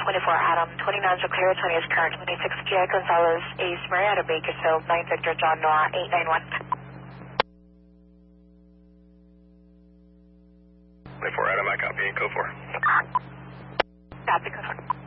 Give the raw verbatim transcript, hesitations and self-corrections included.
twenty-four Adam, twenty-nine is clear, twenty is current, twenty-six G I Gonzalez, Ace Marietta Bakersfield, nine Victor John Noah, eight nine one. twenty-four Adam, I copy, code four. Copy, code four.